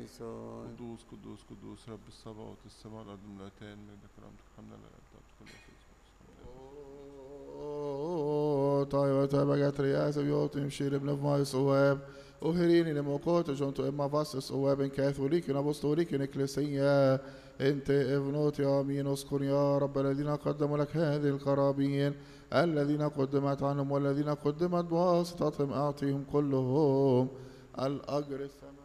قديسون. قدوس قدوس قدوس رب الصباوت، السماء والأرض ملأتان من كرامتك، حمدا لله كل طيب بقت رئاسة بيوتي مشير ابن فماي صواب وهريني لموقوت جونتو إما فاس صواب كاثوليك نبوستوليك نكليسية انت ابنوت يا مين اذكر يا رب الذين قدموا لك هذه القرابين الذين قدمت عنهم والذين قدمت بواسطتهم اعطيهم كلهم الأجر الثمن.